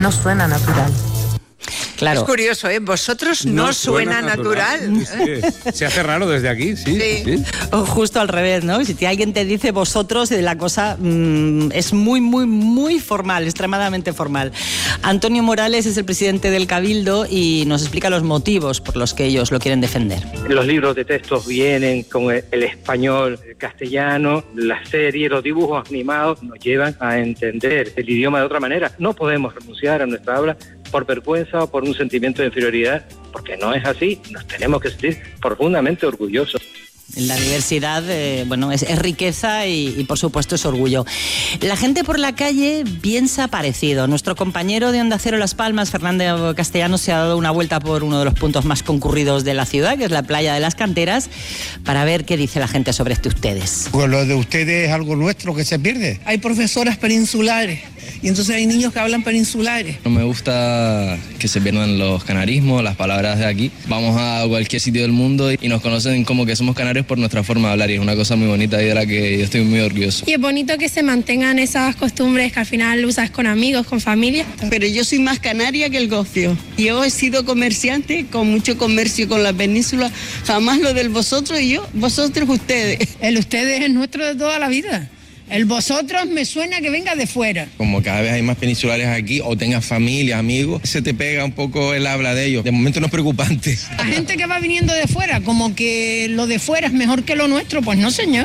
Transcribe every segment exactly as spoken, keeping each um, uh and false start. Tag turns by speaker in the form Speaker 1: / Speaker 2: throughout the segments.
Speaker 1: No suena natural.
Speaker 2: Claro.
Speaker 3: Es curioso, ¿eh? Vosotros no,
Speaker 4: No
Speaker 3: suena,
Speaker 4: suena
Speaker 3: natural.
Speaker 4: natural. Sí, se hace raro desde aquí, sí.
Speaker 3: Sí.
Speaker 4: sí.
Speaker 2: O justo al revés, ¿no? Si alguien te dice vosotros, la cosa mmm, es muy, muy, muy formal, extremadamente formal. Antonio Morales es el presidente del Cabildo y nos explica los motivos por los que ellos lo quieren defender.
Speaker 5: Los libros de textos vienen con el, el español, el castellano, las series, los dibujos animados nos llevan a entender el idioma de otra manera. No podemos renunciar a nuestra habla por vergüenza o por un sentimiento de inferioridad, porque no es así. Nos tenemos que sentir profundamente orgullosos.
Speaker 2: La diversidad, eh, bueno, es, es riqueza y, y por supuesto es orgullo. La gente por la calle piensa parecido. Nuestro compañero de Onda Cero Las Palmas, Fernando Castellanos, se ha dado una vuelta por uno de los puntos más concurridos de la ciudad, que es la playa de las Canteras, para ver qué dice la gente sobre este ustedes.
Speaker 6: Pues lo de ustedes es algo nuestro que se pierde.
Speaker 7: Hay profesoras peninsulares y entonces hay niños que hablan peninsulares.
Speaker 8: No me gusta que se pierdan los canarismos, las palabras de aquí. Vamos a cualquier sitio del mundo y nos conocen como que somos canarios por nuestra forma de hablar, y es una cosa muy bonita y de la que yo estoy muy orgulloso.
Speaker 9: Y es bonito que se mantengan esas costumbres que al final usas con amigos, con familia.
Speaker 10: Pero yo soy más canaria que el gofio. Yo he sido comerciante con mucho comercio con la península, jamás lo del vosotros y yo, vosotros ustedes.
Speaker 7: El ustedes es nuestro de toda la vida. El vosotros me suena que venga de fuera.
Speaker 11: Como cada vez hay más peninsulares aquí, o tengas familia, amigos, se te pega un poco el habla de ellos. De momento no es preocupante.
Speaker 7: La gente que va viniendo de fuera, como que lo de fuera es mejor que lo nuestro, pues no, señor.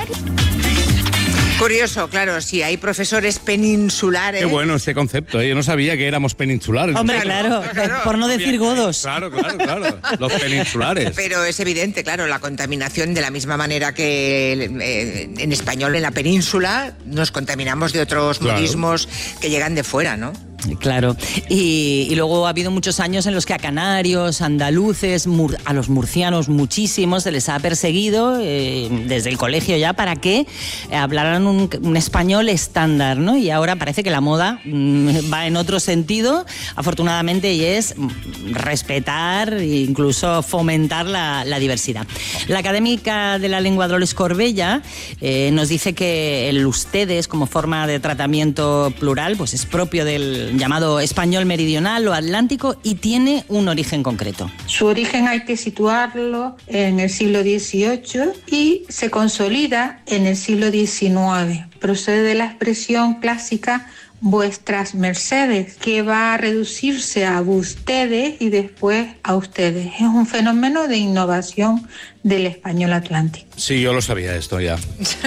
Speaker 3: Curioso, claro, si hay profesores peninsulares.
Speaker 4: Qué bueno ese concepto, ¿eh? Yo no sabía que éramos peninsulares.
Speaker 2: Hombre, claro, claro, por no decir godos.
Speaker 4: Claro, claro, claro, los peninsulares.
Speaker 3: Pero es evidente, claro, la contaminación, de la misma manera que eh, en español en la península nos contaminamos de otros
Speaker 4: Claro.
Speaker 3: modismos que llegan de fuera, ¿no?
Speaker 2: Claro, y, y luego ha habido muchos años en los que a canarios, andaluces, mur, a los murcianos muchísimos se les ha perseguido eh, desde el colegio ya para que hablaran un, un español estándar, ¿no? Y ahora parece que la moda mm, va en otro sentido, afortunadamente, y es respetar e incluso fomentar la, la diversidad. La académica de la lengua Dolores Corbella eh, nos dice que el ustedes como forma de tratamiento plural pues es propio del llamado español meridional o atlántico y tiene un origen concreto.
Speaker 1: Su origen hay que situarlo en el siglo dieciocho y se consolida en el siglo diecinueve. Procede de la expresión clásica vuestras mercedes, que va a reducirse a ustedes y después a ustedes. Es un fenómeno de innovación del español atlántico.
Speaker 4: Sí, yo lo sabía esto ya.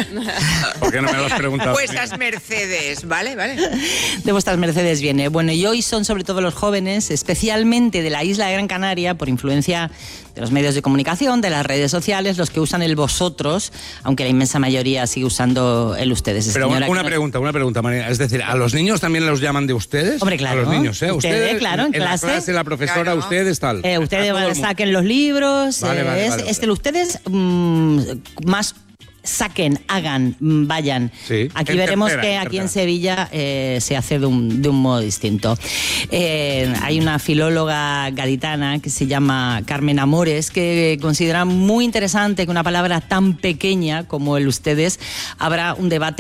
Speaker 4: ¿Por qué no me lo has preguntado?
Speaker 3: Vuestras mercedes, ¿vale? ¿Vale?
Speaker 2: De vuestras mercedes viene. Bueno, y hoy son sobre todo los jóvenes, especialmente de la isla de Gran Canaria, por influencia de los medios de comunicación, de las redes sociales, los que usan el vosotros, aunque la inmensa mayoría sigue usando el ustedes.
Speaker 4: Pero una, una
Speaker 2: no...
Speaker 4: pregunta, una pregunta, María. Es decir, ¿a los niños también los llaman de ustedes?
Speaker 2: Hombre, claro.
Speaker 4: A los niños, ¿eh?
Speaker 2: Ustedes,
Speaker 4: ustedes
Speaker 2: claro, en,
Speaker 4: en
Speaker 2: clase.
Speaker 4: la clase, la profesora,
Speaker 3: Claro.
Speaker 4: ustedes, tal.
Speaker 2: Eh, ustedes van, saquen los libros.
Speaker 4: Vale,
Speaker 2: eh,
Speaker 4: vale,
Speaker 2: es,
Speaker 4: vale,
Speaker 2: es
Speaker 4: vale.
Speaker 2: que ustedes mmm, más saquen, hagan, vayan.
Speaker 4: Sí.
Speaker 2: Aquí
Speaker 4: En
Speaker 2: veremos
Speaker 4: tercera,
Speaker 2: que
Speaker 4: en
Speaker 2: aquí en
Speaker 4: tercera.
Speaker 2: Sevilla eh, se hace de un, de un modo distinto. Eh, hay una filóloga gaditana que se llama Carmen Amores que considera muy interesante que una palabra tan pequeña como el ustedes abra un debate